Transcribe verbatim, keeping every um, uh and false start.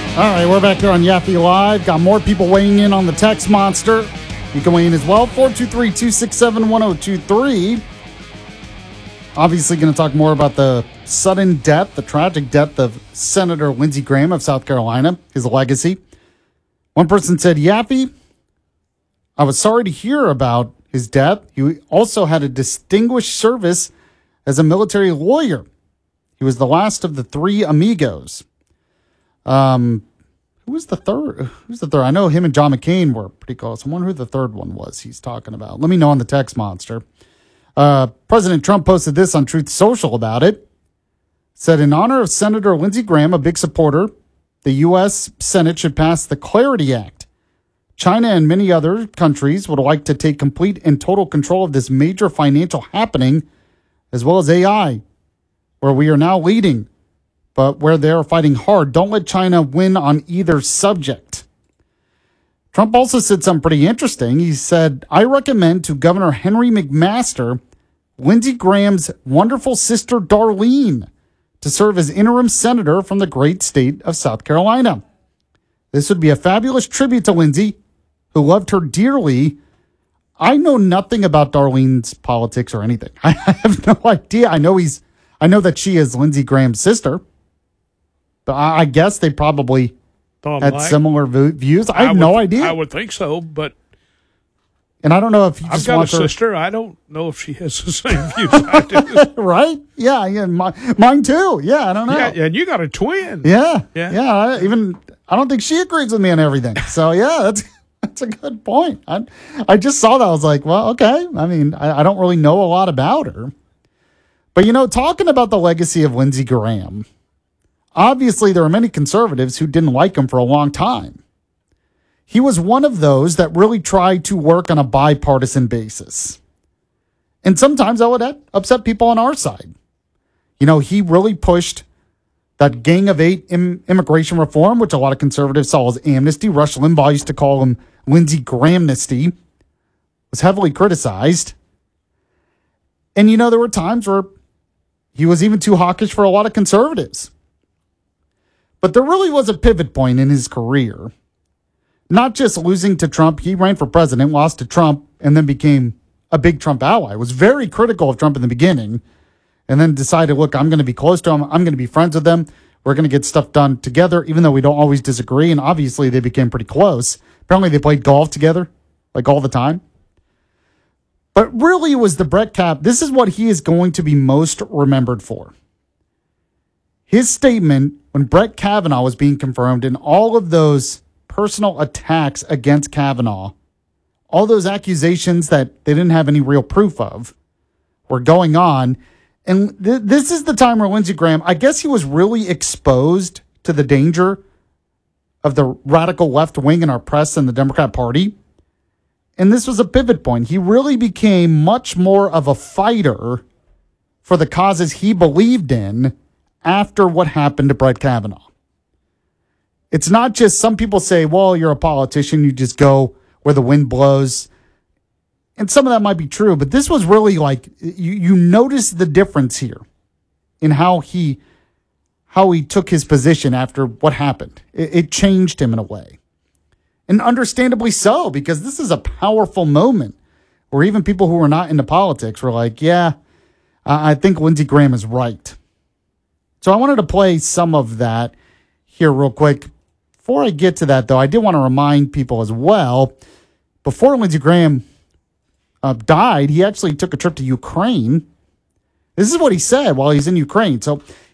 All right, we're back here on Yaffe Live. Got more people weighing in on the text monster. You can weigh in as well. four two three, two six seven, one zero two three. Obviously going to talk more about the sudden death, the tragic death of Senator Lindsey Graham of South Carolina, his legacy. One person said, Yaffe, I was sorry to hear about his death. He also had a distinguished service as a military lawyer. He was the last of the three amigos. Um, who was the third? Who's the third? I know him and John McCain were pretty close. I wonder who the third one was he's talking about. Let me know on the text monster. Uh, President Trump posted this on Truth Social about it. Said, in honor of Senator Lindsey Graham, a big supporter, the U S Senate should pass the Clarity Act. China and many other countries would like to take complete and total control of this major financial happening, as well as A I, where we are now leading, but where they are fighting hard. Don't let China win on either subject. Trump also said something pretty interesting. He said, I recommend to Governor Henry McMaster, Lindsey Graham's wonderful sister Darlene, to serve as interim senator from the great state of South Carolina. This would be a fabulous tribute to Lindsey, who loved her dearly. I know nothing about Darlene's politics or anything. I have no idea. I know he's, I know that she is Lindsey Graham's sister, but I, I guess they probably Thought had like. similar v- views. I have I would, no idea. I would think so, but and I don't know if he I've just got a wants her, sister. I don't know if she has the same views I do. right? Yeah, yeah, my, mine too. Yeah, I don't know. Yeah, and you got a twin. Yeah, Yeah. yeah. I even I don't think she agrees with me on everything. So yeah, that's that's a good point. I I just saw that. I was like, well, okay. I mean, I, I don't really know a lot about her, but you know, talking about the legacy of Lindsey Graham, obviously there are many conservatives who didn't like him for a long time. He was one of those that really tried to work on a bipartisan basis, and sometimes that would upset people on our side. You know, he really pushed that Gang of Eight im- immigration reform, which a lot of conservatives saw as amnesty. Rush Limbaugh used to call him Lindsey Grahamnesty. Was heavily criticized. And, you know, there were times where he was even too hawkish for a lot of conservatives. But there really was a pivot point in his career. Not just losing to Trump. He ran for president, lost to Trump, and then became a big Trump ally. Was very critical of Trump in the beginning. And then decided, look, I'm going to be close to him. I'm going to be friends with them. We're going to get stuff done together, even though we don't always disagree. And obviously, they became pretty close. Apparently, they played golf together, like all the time. But really, it was the Brett Kavanaugh. This is what he is going to be most remembered for. His statement when Brett Kavanaugh was being confirmed and all of those personal attacks against Kavanaugh, all those accusations that they didn't have any real proof of, were going on. And th- this is the time where Lindsey Graham, I guess he was really exposed to the danger of the radical left wing in our press and the Democrat Party. And this was a pivot point. He really became much more of a fighter for the causes he believed in after what happened to Brett Kavanaugh. It's not just some people say, well, you're a politician, you just go where the wind blows. And some of that might be true, but this was really like, you, you notice the difference here in how he how he took his position after what happened. It, it changed him in a way. And understandably so, because this is a powerful moment where even people who are not into politics were like, yeah, I think Lindsey Graham is right. So I wanted to play some of that here real quick. Before I get to that, though, I did want to remind people as well, before Lindsey Graham uh, died, he actually took a trip to Ukraine. This is what he said while he's in Ukraine. So